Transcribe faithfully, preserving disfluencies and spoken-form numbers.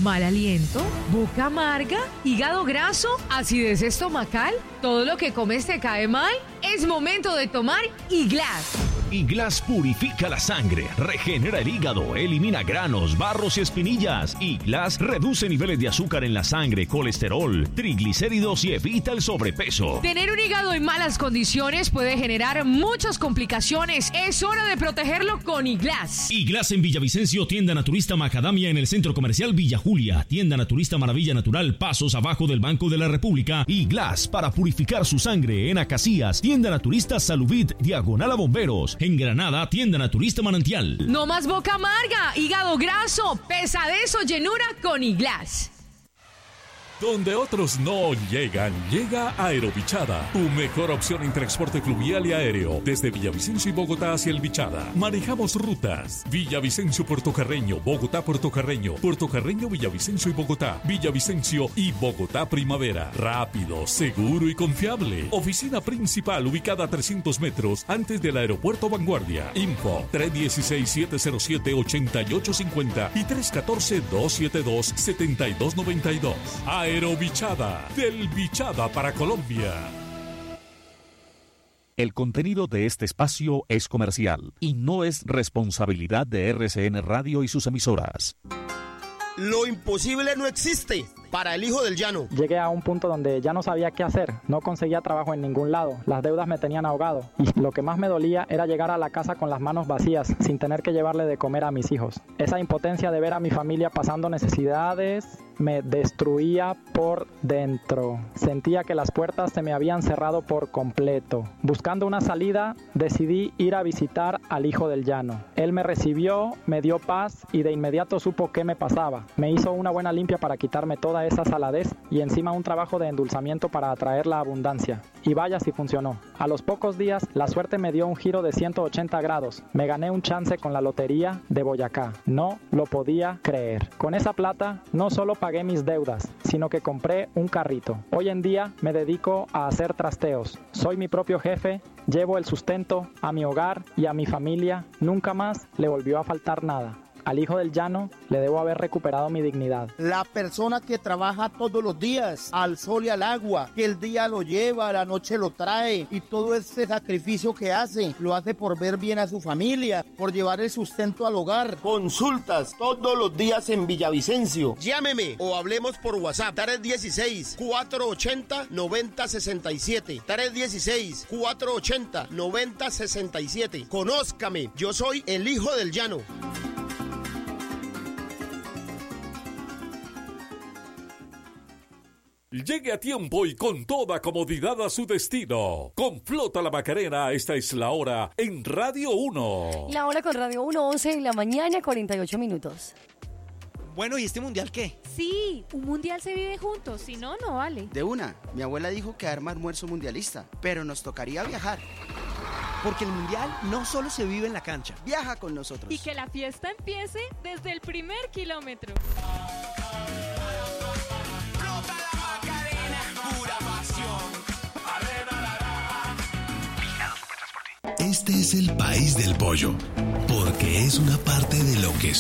mal aliento, boca amarga, hígado graso, acidez estomacal, todo lo que comes te cae mal. Es momento de tomar Iglas. Iglas purifica la sangre, regenera el hígado, elimina granos, barros y espinillas. Iglas reduce niveles de azúcar en la sangre, colesterol, triglicéridos y evita el sobrepeso. Tener un hígado en malas condiciones puede generar muchas complicaciones. Es hora de protegerlo con Iglas. Iglas en Villavicencio, tienda naturista Macadamia en el Centro Comercial Villa Julia, tienda naturista Maravilla Natural, pasos abajo del Banco de la República. Iglas para purificar su sangre en Acacias, tienda naturista Salubit, diagonal a Bomberos. En Granada, tienda naturista Manantial. No más boca amarga, hígado graso, pesadez o llenura con Iglas. Donde otros no llegan, llega Aerobichada, tu mejor opción en transporte fluvial y aéreo. Desde Villavicencio y Bogotá hacia el Bichada. Manejamos rutas: Villavicencio, Puerto Carreño, Bogotá, Puerto Carreño, Puerto Carreño, Villavicencio y Bogotá, Villavicencio y Bogotá Primavera. Rápido, seguro y confiable. Oficina principal ubicada a trescientos metros antes del aeropuerto Vanguardia. Info tres uno seis, siete cero siete, ocho ocho cinco cero y tres uno cuatro, dos siete dos, siete dos nueve dos. Aerobichada, del Bichada para Colombia. El contenido de este espacio es comercial y no es responsabilidad de R C N Radio y sus emisoras. Lo imposible no existe para el hijo del llano. Llegué a un punto donde ya no sabía qué hacer, no conseguía trabajo en ningún lado, las deudas me tenían ahogado y lo que más me dolía era llegar a la casa con las manos vacías, sin tener que llevarle de comer a mis hijos. Esa impotencia de ver a mi familia pasando necesidades me destruía por dentro. Sentía que las puertas se me habían cerrado por completo. Buscando una salida, decidí ir a visitar al hijo del llano. Él me recibió, me dio paz y de inmediato supo qué me pasaba. Me hizo una buena limpia para quitarme toda esa saladez y encima un trabajo de endulzamiento para atraer la abundancia. Y vaya si funcionó. A los pocos días, la suerte me dio un giro de ciento ochenta grados. Me gané un chance con la lotería de Boyacá. No lo podía creer. Con esa plata, no solo pagué mis deudas, sino que compré un carrito. Hoy en día me dedico a hacer trasteos. Soy mi propio jefe, llevo el sustento a mi hogar y a mi familia. Nunca más le volvió a faltar nada. Al hijo del llano le debo haber recuperado mi dignidad. La persona que trabaja todos los días, al sol y al agua, que el día lo lleva, la noche lo trae, y todo ese sacrificio que hace, lo hace por ver bien a su familia, por llevar el sustento al hogar. Consultas todos los días en Villavicencio. Llámeme o hablemos por WhatsApp. tres uno seis, cuatro ocho cero, nueve cero seis siete. tres uno seis, cuatro ocho cero, nueve cero seis siete. Conózcame, yo soy el hijo del llano. Llegue a tiempo y con toda comodidad a su destino. Con Flota La Macarena, esta es la hora en Radio uno. La hora con Radio uno, once de la mañana, cuarenta y ocho minutos. Bueno, ¿y este mundial qué? Sí, un mundial se vive juntos, si no, no vale. De una, mi abuela dijo que arma almuerzo mundialista, pero nos tocaría viajar. Porque el mundial no solo se vive en la cancha. Viaja con nosotros. Y que la fiesta empiece desde el primer kilómetro. Este es el país del pollo, porque es una parte de lo que